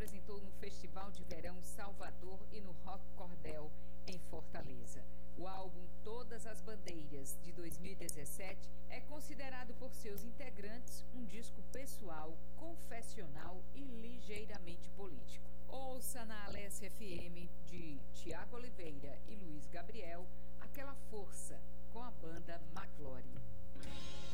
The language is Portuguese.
apresentou no Festival de Verão Salvador e no Rock Cordel, em Fortaleza. O álbum Todas as Bandeiras, de 2017, é considerado por seus integrantes um disco pessoal, confessional e ligeiramente político. Ouça na Alessia FM, de Tiago Oliveira e Luiz Gabriel, Aquela Força, com a banda McGlory.